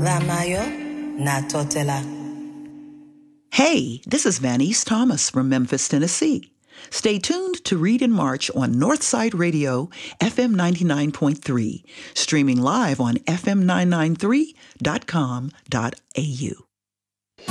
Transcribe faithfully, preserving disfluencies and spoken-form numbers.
Programayo na totela. Hey, this is Vanice Thomas from Memphis, Tennessee. Stay tuned to Read in March on Northside Radio, F M ninety-nine point three, streaming live on f m nine ninety-three dot com dot a u.